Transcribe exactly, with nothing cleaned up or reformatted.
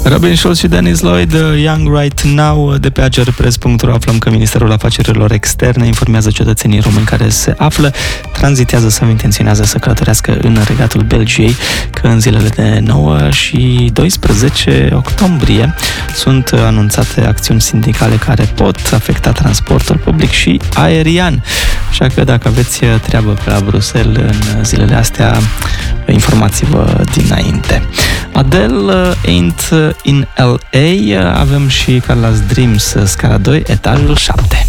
Robin Schulz și Dennis Lloyd, Young Right Now. De pe agerpress punct ro aflăm că Ministerul Afacerilor Externe informează cetățenii români care se află, tranzitează sau intenționează să călătorească în Regatul Belgiei, că în zilele de nouă și doisprezece octombrie sunt anunțate acțiuni sindicale care pot afecta transportul public și aerian. Așa că dacă aveți treabă pe la Bruxelles în zilele astea, informați-vă dinainte. Adele, Ain't in L A, avem și Carla's Dreams, scara doi, etajul șapte.